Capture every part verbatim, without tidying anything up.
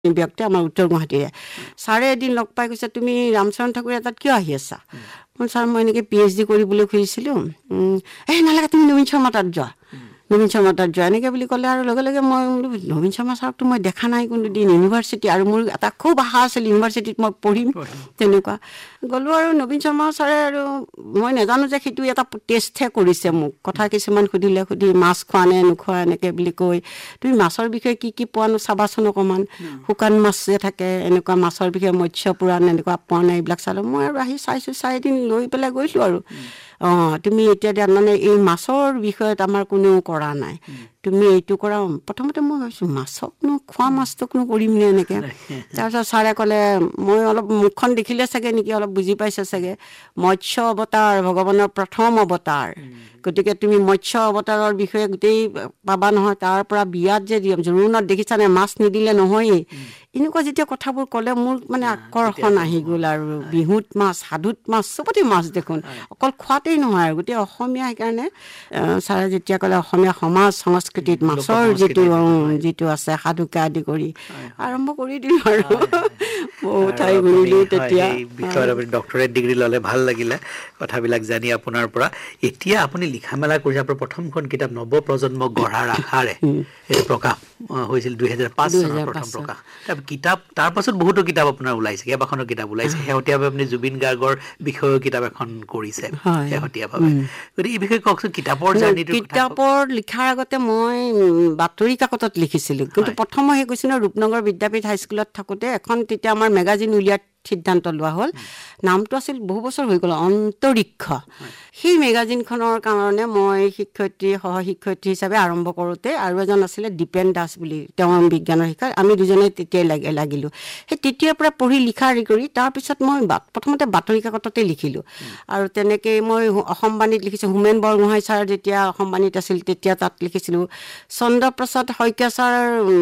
ব্যক্তি আমাৰ উত্তৰ গুৱাহাটীৰে ছাৰে এদিন লগ পাই কৈছে তুমি ৰামচৰণ ঠাকুৰ তাত কিয় আহি আছা মই ছাৰ মই এনেকৈ পি এইচ ডি কৰিবলৈ খুজিছিলোঁ এই নালাগে তুমি নবীন শৰ্মা তাত যোৱা নবীন শৰ্মা তাত যোৱা এনেকৈ বুলি ক'লে আৰু লগে লগে মই নবীন শৰ্মা ছাৰকতো মই দেখা নাই কোনো দিন ইউনিভাৰ্চিটি আৰু মোৰ এটা খুব আশা আছিল ইউনিভাৰ্চিটিত মই পঢ়িম তেনেকুৱা গ'লোঁ আৰু নবীন শৰ্মা ছাৰে আৰু মই নাজানো যে সেইটো এটা টেষ্টহে কৰিছে মোক কথা কিছুমান সুধিলে সুধি মাছ খোৱা নে নোখোৱা এনেকৈ বুলি কৈ তুমি মাছৰ বিষয়ে কি কি পোৱা নো চাবাচোন অকণমান শুকান মাছ যে থাকে এনেকুৱা মাছৰ বিষয়ে মৎস্য পুৰাণ এনেকুৱা পোৱা নাই এইবিলাক চালোঁ মই আৰু আহি চাইছোঁ চাই এদিন লৈ পেলাই গৈছোঁ আৰু অঁ তুমি এতিয়া তাৰমানে এই মাছৰ বিষয়ত আমাৰ কোনেও কৰা নাই তুমি এইটো কৰা প্ৰথমতে মই ভাবিছোঁ মাছকনো খোৱা মাছটোকনো কৰিম নে এনেকৈ তাৰপিছত ছাৰে ক'লে মই অলপ মুখখন দেখিলে চাগে নেকি অলপ বুজি পাইছে চাগে মৎস্য অৱতাৰ ভগৱানৰ প্ৰথম অৱতাৰ গতিকে তুমি মৎস্য অৱতাৰৰ বিষয়ে গোটেই পাবা নহয় তাৰ পৰা বিয়াত যে জোৰোণত দেখিছানে মাছ নিদিলে নহয়েই এনেকুৱা যেতিয়া কথাবোৰ ক'লে মোৰ মানে আকৰ্ষণ আহি গ'ল আৰু বিহুত মাছ সাধুত মাছ চবতে মাছ দেখোন অকল খোৱাতেই নহয় আৰু গোটেই অসমীয়া সেইকাৰণে ছাৰে যেতিয়া ক'লে অসমীয়া সমাজ সংস্কৃতিত মাছৰ যিটো যিটো আছে সাধুকে আদি কৰি আৰম্ভ কৰি দিলোঁ আৰু বহু ঠাই ঘূৰিলোঁ তেতিয়া ডক্টৰেট ডিগ্ৰী ল'লে ভাল লাগিলে কথাবিলাক জানি আপোনাৰ পৰা এতিয়া আপুনি লিখা মেলা কৰি আপোনাৰ প্ৰথমখন কিতাপ নৱ প্ৰজন্ম গঢ়াৰ আশাৰে এই প্ৰকাশ হৈছিল দুহেজাৰ পাঁচ চনৰ প্ৰথম প্ৰকাশ কিতাপ তাৰ পাছত বহুতো কিতাপ আপোনাৰ ওলাইছে কেইবাখনো কিতাপ ওলাইছে শেহতীয়াভাৱে আপুনি জুবিন গাৰ্গৰ বিষয়ে কিতাপ এখন কৰিছে শেহতীয়াভাৱে গতিকে এই বিষয়ে কওকচোন কিতাপৰ জাৰ্নিটো কিতাপৰ লিখাৰ আগতে মই বাতৰি কাকতত লিখিছিলোঁ কিন্তু প্ৰথম মই সেই কৈছিলোঁ ৰূপনগৰ বিদ্যাপীঠ হাইস্কুলত থাকোঁতে এখন তেতিয়া আমাৰ মেগাজিন উলিয়াত সিদ্ধান্ত লোৱা হ'ল নামটো আছিল বহু বছৰ হৈ গ'ল অন্তৰীক্ষ সেই মেগাজিনখনৰ কাৰণে মই শিক্ষয়িত্ৰী সহ শিক্ষয়িত্ৰী হিচাপে আৰম্ভ কৰোঁতে আৰু এজন আছিলে দীপেন দাস বুলি তেওঁ বিজ্ঞানৰ শিক্ষক আমি দুজনে তেতিয়াই লাগি লাগিলোঁ সেই তেতিয়াৰ পৰা পঢ়ি লিখা হেৰি কৰি তাৰপিছত মই প্ৰথমতে বাতৰি কাকততে লিখিলোঁ আৰু তেনেকৈ মই অসমবাণীত লিখিছোঁ হোমেন বৰগোহাঁই ছাৰ যেতিয়া অসমবাণীত আছিল তেতিয়া তাত লিখিছিলোঁ চন্দ্ৰপ্ৰসাদ শইকীয়া ছাৰ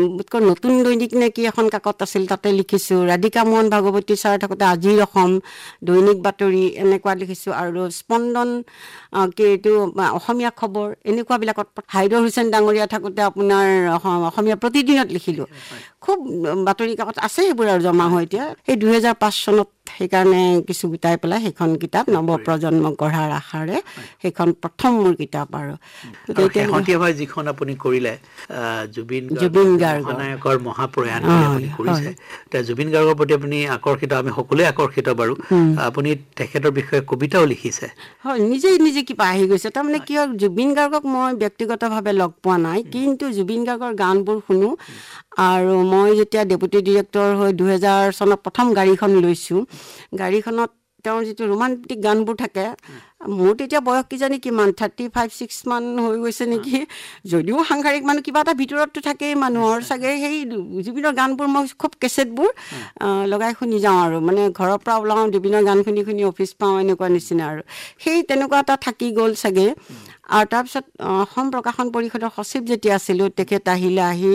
নতুন দৈনিক নে কি এখন কাকত আছিল তাতে লিখিছোঁ ৰাধিকা মোহন ভাগৱতী ছাৰ থাকোঁতে আজিৰ অসম দৈনিক বাতৰি এনেকুৱা লিখিছোঁ আৰু স্পন্দন কি এইটো অসমীয়া খবৰ এনেকুৱাবিলাকত হাইদৰ হুছেইন ডাঙৰীয়া থাকোঁতে আপোনাৰ অসমীয়া প্ৰতিদিনত লিখিলোঁ খুব বাতৰি কাকত আছে সেইবোৰ আৰু জমা হয় এতিয়া সেই দুহেজাৰ পাঁচ চনত সেইকাৰণে কিছু গোটাই পেলাই সেইখন কিতাপ নৱ প্ৰজন্ম গঢ়াৰ আশাৰে সেইখন প্ৰথম মোৰ কিতাপ আৰু শেহতীয়াভাৱে যিখন আপুনি কৰিলে জুবিন জুবিন গাৰ্গ নায়কৰ মহাপ্ৰয়াণ আপুনি কৰিছে এতিয়া জুবিন গাৰ্গৰ প্ৰতি আপুনি আকৰ্ষিত আমি সকলোৱে আকৰ্ষিত বাৰু আপুনি তেখেতৰ বিষয়ে কবিতাও লিখিছে হয় নিজেই নিজে কিবা আহি গৈছে তাৰমানে কি হ'ল জুবিন গাৰ্গক মই ব্যক্তিগতভাৱে লগ পোৱা নাই কিন্তু জুবিন গাৰ্গৰ গানবোৰ শুনো আৰু মই যেতিয়া ডেপুটি ডিৰেক্টৰ হৈ দুহেজাৰ চনত প্ৰথম গাড়ীখন লৈছোঁ গাড়ীখনত তেওঁৰ যিটো ৰোমান্টিক গানবোৰ থাকে মোৰ তেতিয়া বয়স কিজানি কিমান থাৰ্টি ফাইভ ছিক্স মান হৈ গৈছে নেকি যদিও সাংসাৰিক মানুহ কিবা এটা ভিতৰততো থাকেই মানুহৰ চাগে সেই জুবিনৰ গানবোৰ মই খুব কেছেটবোৰ লগাই শুনি যাওঁ আৰু মানে ঘৰৰ পৰা ওলাওঁ জুবিনৰ গান শুনি শুনি অফিচ পাওঁ এনেকুৱা নিচিনা আৰু সেই তেনেকুৱা এটা থাকি গ'ল চাগে আৰু তাৰপিছত অসম প্ৰকাশন পৰিষদৰ সচিব যেতিয়া আছিলোঁ তেখেত আহিলে আহি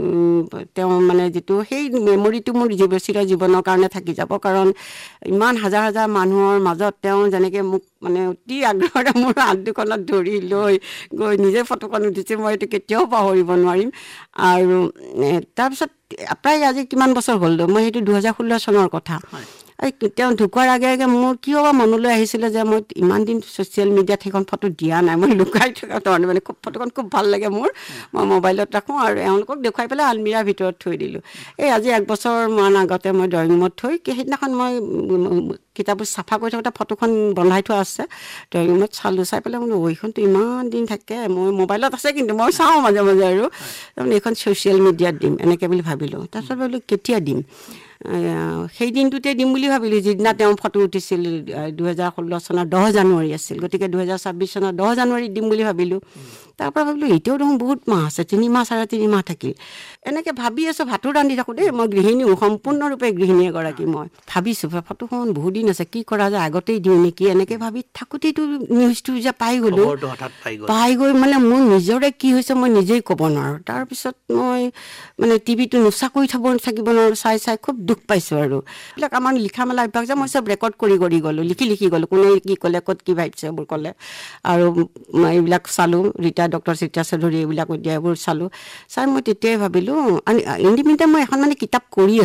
তেওঁ মানে যিটো সেই মেমৰিটো মোৰ চিৰ জীৱনৰ কাৰণে থাকি যাব কাৰণ ইমান হাজাৰ হাজাৰ মানুহৰ মাজত তেওঁ যেনেকৈ মোক মানে অতি আগ্ৰহেৰে মোৰ হাত দুখনত ধৰি লৈ গৈ নিজে ফটোখন উঠিছে মই এইটো কেতিয়াও পাহৰিব নোৱাৰিম আৰু তাৰপিছত প্ৰায় আজি কিমান বছৰ হ'ল মই সেইটো দুহেজাৰ ষোল্ল চনৰ কথা এই তেওঁ ঢুকোৱাৰ আগে আগে মোৰ কিয় বা মনলৈ আহিছিলে যে মই ইমান দিন ছ'চিয়েল মিডিয়াত সেইখন ফটো দিয়া নাই মই লুকাই থকা ধৰণে মানে খুব ফটোখন খুব ভাল লাগে মোৰ মই মোবাইলত ৰাখোঁ আৰু এওঁলোকক দেখুৱাই পেলাই আলমিৰাৰ ভিতৰত থৈ দিলোঁ এই আজি এক বছৰমান আগতে মই ড্ৰয়িং ৰুমত থৈ সেইদিনাখন মই কিতাপবোৰ চাফা কৰি থাকোঁতে ফটোখন বনাই থোৱা আছে ড্ৰয়িং ৰুমত চালোঁ চাই পেলাই বোলো এইখনতো ইমান দিন থাকে মই মোবাইলত আছে কিন্তু মই চাওঁ মাজে মাজে আৰু তাৰমানে এইখন ছ'চিয়েল মিডিয়াত দিম এনেকৈ বুলি ভাবিলোঁ তাৰপিছত বোলো কেতিয়া দিম সেই দিনটোতে দিম বুলি ভাবিলোঁ যিদিনা তেওঁ ফটো উঠিছিল দুহেজাৰ ষোল্ল চনৰ দহ জানুৱাৰী আছিল গতিকে দুহেজাৰ ছাব্বিছ চনৰ দহ জানুৱাৰীত দিম বুলি ভাবিলোঁ তাৰপৰা ভাবিলোঁ এতিয়াও দেখোন বহুত মাহ আছে তিনিমাহ চাৰে তিনিমাহ থাকিল এনেকৈ ভাবি আছোঁ ভাতো ৰান্ধি থাকোঁ দেই মই গৃহিণীও সম্পূৰ্ণৰূপে গৃহিণী এগৰাকী মই ভাবিছোঁ ফটোখন বহুত দিন আছে কি কৰা যায় আগতেই দিওঁ নেকি এনেকৈ ভাবি থাকোঁতেইতো নিউজটো যে পাই গ'লোঁ পাই গৈ মানে মোৰ নিজৰে কি হৈছে মই নিজেই ক'ব নোৱাৰোঁ তাৰপিছত মই মানে টিভিটো নোচোৱাকৈ থ'ব থাকিব নোৱাৰোঁ চাই চাই খুব দুখ পাইছোঁ আৰু এইবিলাক আমাৰ লিখা মেলা অভ্যাস যে মই চব ৰেকৰ্ড কৰি কৰি গ'লোঁ লিখি লিখি গ'লোঁ কোনে কি ক'লে ক'ত কি ভাবিছে এইবোৰ ক'লে আৰু এইবিলাক চালোঁ ৰীতা দিয়া ডক্টৰ চিত্ৰা চৌধুৰী এইবিলাক দিয়া এইবোৰ চালোঁ চাই মই তেতিয়াই ভাবিলোঁ ইণ্ডিপেণ্ডেণ্ট মই এখন মানে কিতাপ কৰি